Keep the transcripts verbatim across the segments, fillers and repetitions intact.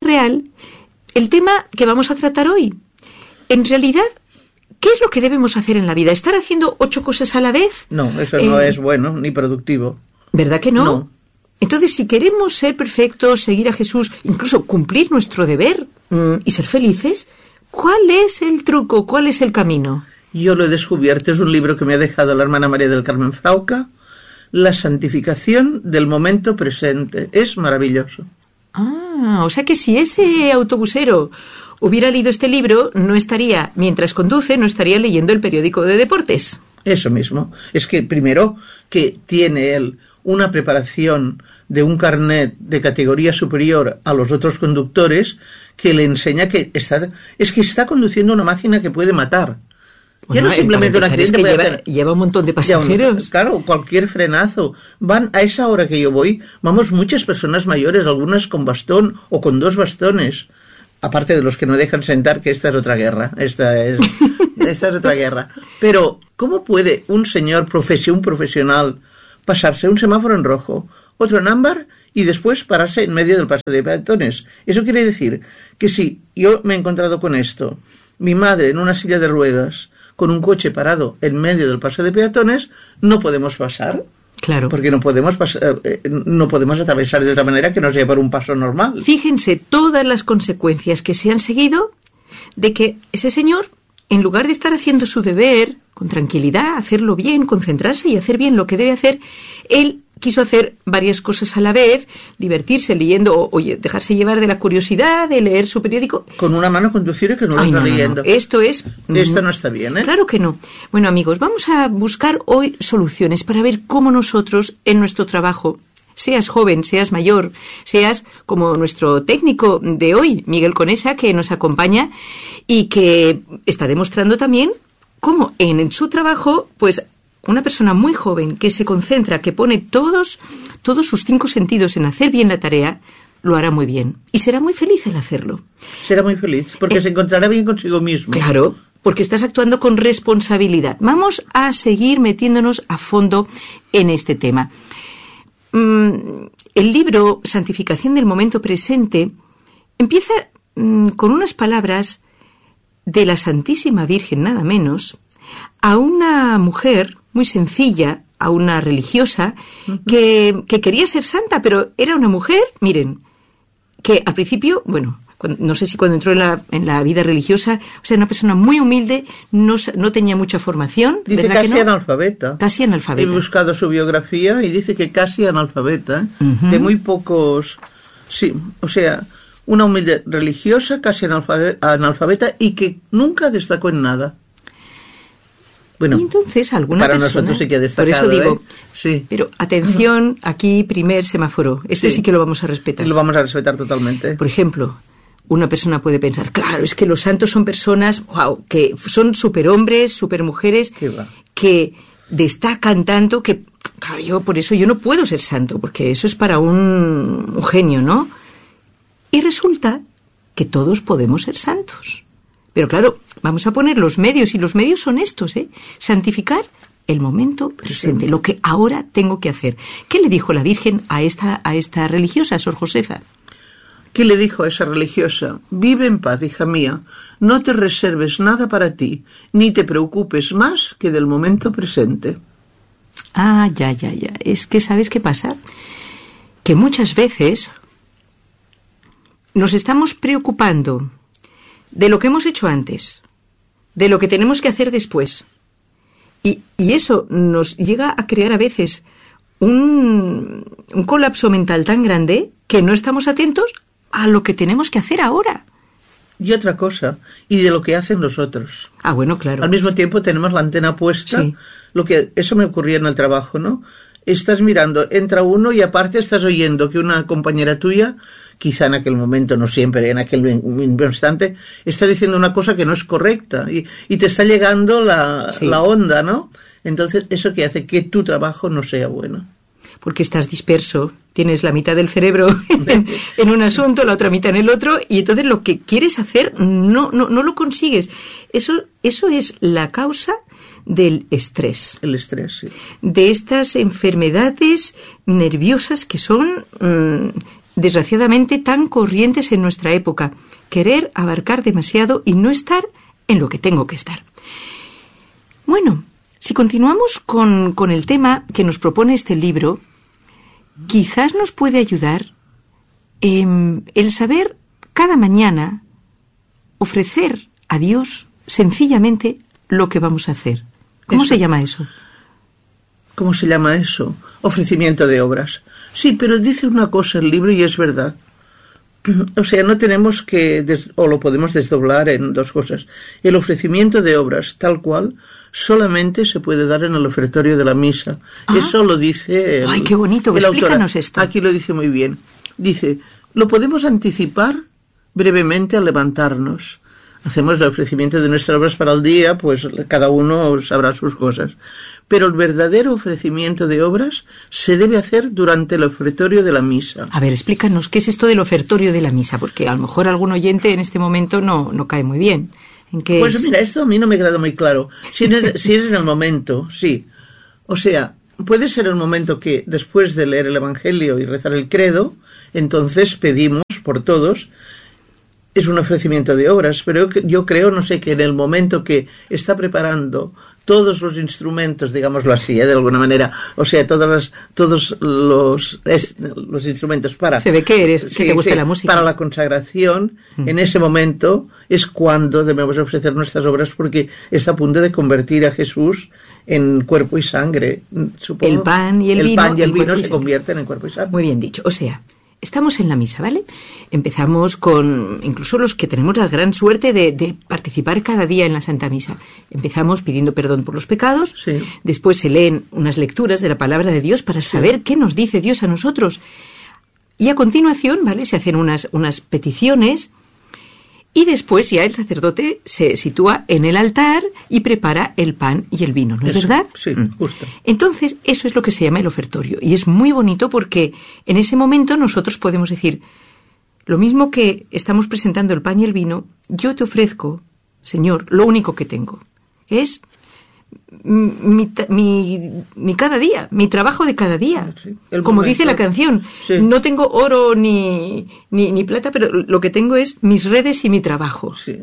real el tema que vamos a tratar hoy. En realidad, ¿qué es lo que debemos hacer en la vida? ¿Estar haciendo ocho cosas a la vez? No, eso eh, no es bueno ni productivo. ¿Verdad que no? No. Entonces, si queremos ser perfectos, seguir a Jesús, incluso cumplir nuestro deber mmm, y ser felices, ¿cuál es el truco? ¿Cuál es el camino? Yo lo he descubierto, es un libro que me ha dejado la hermana María del Carmen Frauca, La santificación del momento presente. Es maravilloso. Ah, o sea que si ese autobusero hubiera leído este libro, no estaría, mientras conduce, no estaría leyendo el periódico de deportes. Eso mismo. Es que primero que tiene él una preparación de un carnet de categoría superior a los otros conductores que le enseña que está, es que está conduciendo una máquina que puede matar. Bueno, ya no simplemente un accidente, es que lleva, hacer... lleva un montón de pasajeros. Un, claro, cualquier frenazo. Van a esa hora que yo voy, vamos muchas personas mayores, algunas con bastón o con dos bastones. Aparte de los que no dejan sentar, que esta es otra guerra. Esta es, esta es otra guerra. Pero, ¿cómo puede un señor profesión, un profesional pasarse un semáforo en rojo, otro en ámbar y después pararse en medio del paso de peatones? Eso quiere decir que si yo me he encontrado con esto, mi madre en una silla de ruedas, con un coche parado en medio del paso de peatones, no podemos pasar. Claro. Porque no podemos pasar, eh, no podemos atravesar de otra manera que nos lleve por un paso normal. Fíjense todas las consecuencias que se han seguido de que ese señor, en lugar de estar haciendo su deber con tranquilidad, hacerlo bien, concentrarse y hacer bien lo que debe hacer, él quiso hacer varias cosas a la vez, divertirse leyendo, o oye, dejarse llevar de la curiosidad de leer su periódico. Con una mano conducir y que no lo Ay, está no, leyendo. No, no. Esto es... Esto no está bien, ¿eh? Claro que no. Bueno, amigos, vamos a buscar hoy soluciones para ver cómo nosotros, en nuestro trabajo, seas joven, seas mayor, seas como nuestro técnico de hoy, Miguel Conesa, que nos acompaña y que está demostrando también cómo en su trabajo, pues... Una persona muy joven que se concentra, que pone todos, todos sus cinco sentidos en hacer bien la tarea, lo hará muy bien. Y será muy feliz al hacerlo. Será muy feliz, porque eh, se encontrará bien consigo mismo. Claro, porque estás actuando con responsabilidad. Vamos a seguir metiéndonos a fondo en este tema. Mm, el libro Santificación del momento presente empieza mm, con unas palabras de la Santísima Virgen, nada menos, a una mujer muy sencilla, a una religiosa, uh-huh. que, que quería ser santa, pero era una mujer, miren, que al principio, bueno, cuando, no sé si cuando entró en la, en la vida religiosa, o sea, una persona muy humilde, no, no tenía mucha formación. Dice casi que no? analfabeta. Casi analfabeta. He buscado su biografía y dice que casi analfabeta, ¿eh? Uh-huh. De muy pocos, sí, o sea, una humilde religiosa, casi analfabeta y que nunca destacó en nada. Bueno, y entonces alguna para persona, nosotros sí que ha destacado, por eso digo, ¿eh? Sí. Pero atención, aquí primer semáforo, este sí. sí que lo vamos a respetar. Lo vamos a respetar totalmente. Por ejemplo, una persona puede pensar, claro, es que los santos son personas, wow, que son superhombres, supermujeres, que destacan tanto que, claro, yo por eso yo no puedo ser santo, porque eso es para un, un genio, ¿no? Y resulta que todos podemos ser santos. Pero claro, vamos a poner los medios, y los medios son estos, ¿eh? Santificar el momento presente, lo que ahora tengo que hacer. ¿Qué le dijo la Virgen a esta, a esta religiosa, a Sor Josefa? ¿Qué le dijo a esa religiosa? Vive en paz, hija mía, no te reserves nada para ti, ni te preocupes más que del momento presente. Ah, ya, ya, ya. Es que, ¿sabes qué pasa? Que muchas veces nos estamos preocupando de lo que hemos hecho antes, de lo que tenemos que hacer después. Y, y eso nos llega a crear a veces un, un colapso mental tan grande que no estamos atentos a lo que tenemos que hacer ahora. Y otra cosa, y de lo que hacen los otros. Ah, bueno, claro. Al mismo tiempo tenemos la antena puesta. Sí. Lo que, eso me ocurría en el trabajo, ¿no? Estás mirando, entra uno y aparte estás oyendo que una compañera tuya, quizá en aquel momento, no siempre, en aquel instante, está diciendo una cosa que no es correcta y, y te está llegando la, sí. la onda, ¿no? Entonces, eso que hace que tu trabajo no sea bueno. Porque estás disperso, tienes la mitad del cerebro en, en un asunto, la otra mitad en el otro, y entonces lo que quieres hacer no, no, no lo consigues. Eso, eso es la causa del estrés. El estrés, sí. De estas enfermedades nerviosas que son mmm, desgraciadamente tan corrientes en nuestra época: querer abarcar demasiado y no estar en lo que tengo que estar. Bueno, si continuamos con, con el tema que nos propone este libro, quizás nos puede ayudar eh, el saber cada mañana ofrecer a Dios sencillamente lo que vamos a hacer. ¿Cómo eso se llama eso? ¿Cómo se llama eso? Ofrecimiento de obras. Sí, pero dice una cosa el libro y es verdad. O sea, no tenemos que, des- o lo podemos desdoblar en dos cosas. El ofrecimiento de obras, tal cual, solamente se puede dar en el ofertorio de la misa. Ah. Eso lo dice el, ¡ay, qué bonito! el Explícanos autor. esto. Aquí lo dice muy bien. Dice, lo podemos anticipar brevemente al levantarnos. Hacemos el ofrecimiento de nuestras obras para el día, pues cada uno sabrá sus cosas. Pero el verdadero ofrecimiento de obras se debe hacer durante el ofertorio de la misa. A ver, explícanos, ¿qué es esto del ofertorio de la misa? Porque a lo mejor algún oyente en este momento no, no cae muy bien. ¿En qué pues es? Mira, esto a mí no me queda muy claro. Si, en el, si es en el momento, sí. O sea, puede ser el momento que después de leer el Evangelio y rezar el credo, entonces pedimos por todos. Es un ofrecimiento de obras, pero yo creo, no sé, que en el momento que está preparando todos los instrumentos, digámoslo así, ¿eh? de alguna manera, o sea, todas las, todos los, es, los instrumentos para... Se ve que eres, que sí, te gusta sí, la música. Para la consagración, mm. en ese momento es cuando debemos ofrecer nuestras obras, porque está a punto de convertir a Jesús en cuerpo y sangre. Supongo, el pan y el, el vino. El pan y el vino se convierten en cuerpo y sangre. Muy bien dicho, o sea... Estamos en la misa, ¿vale? Empezamos con, incluso los que tenemos la gran suerte de, de participar cada día en la Santa Misa. Empezamos pidiendo perdón por los pecados, sí. Después se leen unas lecturas de la palabra de Dios para saber sí. qué nos dice Dios a nosotros. Y a continuación, ¿vale? Se hacen unas, unas peticiones y después ya el sacerdote se sitúa en el altar y prepara el pan y el vino, ¿no es verdad? Sí, justo. Entonces, eso es lo que se llama el ofertorio. Y es muy bonito porque en ese momento nosotros podemos decir, lo mismo que estamos presentando el pan y el vino, yo te ofrezco, Señor, lo único que tengo. Es mi, mi, mi cada día, mi trabajo de cada día. Sí, como momento. Dice la canción, sí. No tengo oro ni, ni, ni plata, pero lo que tengo es mis redes y mi trabajo. Sí.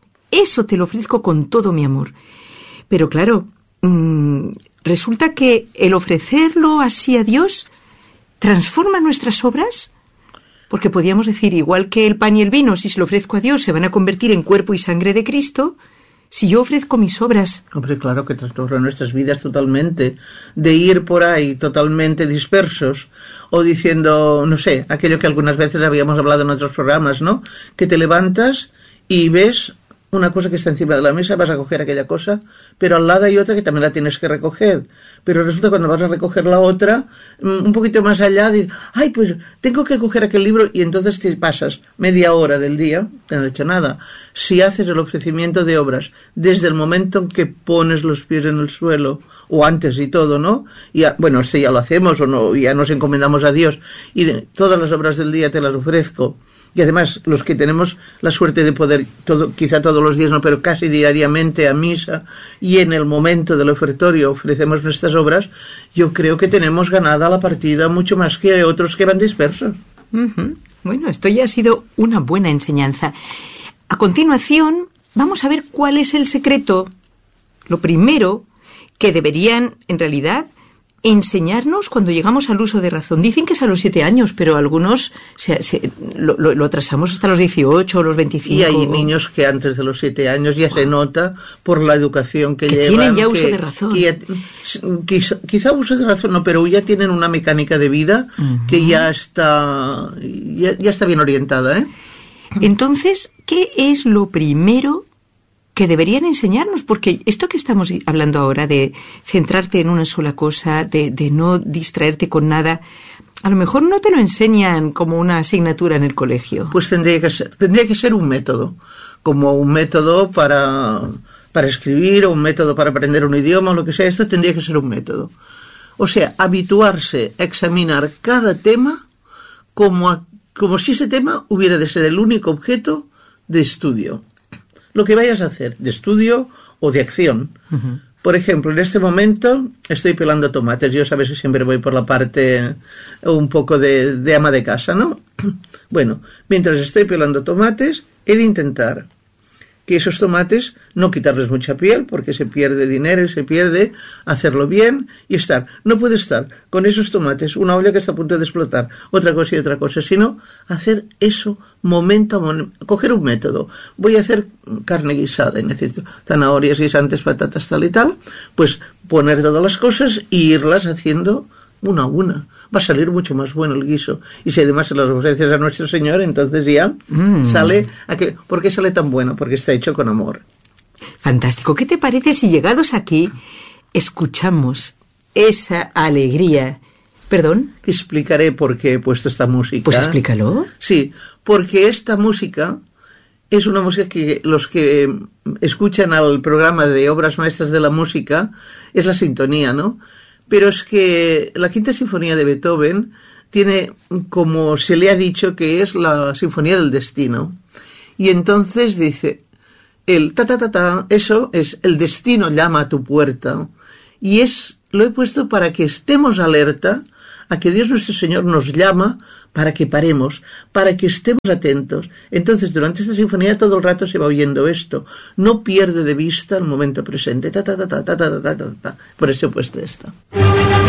Eso te lo ofrezco con todo mi amor. Pero claro, mmm, resulta que el ofrecerlo así a Dios transforma nuestras obras, porque podríamos decir, igual que el pan y el vino, si se lo ofrezco a Dios, se van a convertir en cuerpo y sangre de Cristo. Si yo ofrezco mis obras... Hombre, claro que transforma nuestras vidas totalmente. De ir por ahí totalmente dispersos o diciendo, no sé, aquello que algunas veces habíamos hablado en otros programas, ¿no? Que te levantas y ves una cosa que está encima de la mesa, vas a coger aquella cosa, pero al lado hay otra que también la tienes que recoger. Pero resulta cuando vas a recoger la otra, un poquito más allá, dices, ay, pues tengo que coger aquel libro, y entonces te pasas media hora del día, no has hecho nada. Si haces el ofrecimiento de obras desde el momento en que pones los pies en el suelo, o antes y todo, ¿no? Y ya, bueno, este ya lo hacemos, o no, ya nos encomendamos a Dios, y de, todas las obras del día te las ofrezco. Y además, los que tenemos la suerte de poder, todo, quizá todos los días no, pero casi diariamente a misa, y en el momento del ofertorio ofrecemos nuestras obras, yo creo que tenemos ganada la partida mucho más que otros que van dispersos. Uh-huh. Bueno, esto ya ha sido una buena enseñanza. A continuación, vamos a ver cuál es el secreto. Lo primero que deberían, en realidad, enseñarnos cuando llegamos al uso de razón. Dicen que es a los siete años, pero algunos se, se, lo, lo, lo atrasamos hasta los dieciocho o los veinticinco. Y hay niños que antes de los siete años ya wow. se nota por la educación que, que llevan. Tienen ya uso que, de razón. Que ya, quizá, quizá uso de razón no, pero ya tienen una mecánica de vida uh-huh. que ya está, ya, ya está bien orientada, ¿eh? Entonces, ¿qué es lo primero que deberían enseñarnos? Porque esto que estamos hablando ahora de centrarte en una sola cosa, de, de no distraerte con nada, a lo mejor no te lo enseñan como una asignatura en el colegio. Pues tendría que ser, tendría que ser un método, como un método para, para escribir o un método para aprender un idioma o lo que sea. Esto tendría que ser un método. O sea, habituarse a examinar cada tema como, a, como si ese tema hubiera de ser el único objeto de estudio. Lo que vayas a hacer, de estudio o de acción. Uh-huh. Por ejemplo, en este momento estoy pelando tomates. Yo sabes que siempre voy por la parte un poco de, de ama de casa, ¿no? Bueno, mientras estoy pelando tomates, he de intentar que esos tomates no quitarles mucha piel, porque se pierde dinero y se pierde hacerlo bien y estar. No puede estar con esos tomates, una olla que está a punto de explotar, otra cosa y otra cosa, sino hacer eso momento a momento, coger un método. Voy a hacer carne guisada, necesito zanahorias, guisantes, patatas, tal y tal, pues poner todas las cosas e irlas haciendo una a una. Va a salir mucho más bueno el guiso. Y si además se las ofreces a nuestro Señor, entonces ya mm. sale... ¿A qué? ¿Por qué sale tan bueno? Porque está hecho con amor. Fantástico. ¿Qué te parece si llegados aquí escuchamos esa alegría? ¿Perdón? Explicaré por qué he puesto esta música. Pues explícalo. Sí, porque esta música es una música que los que escuchan al programa de Obras Maestras de la Música es la sintonía, ¿no? Pero es que la Quinta Sinfonía de Beethoven tiene, como se le ha dicho, que es la Sinfonía del Destino. Y entonces dice, el ta ta ta ta, eso es el destino llama a tu puerta. Y es, lo he puesto para que estemos alerta a que Dios nuestro Señor nos llama para que paremos, para que estemos atentos. Entonces, durante esta sinfonía todo el rato se va oyendo esto. No pierde de vista el momento presente. Ta, ta, ta, ta, ta, ta, ta, ta, ta. Por eso he puesto esta.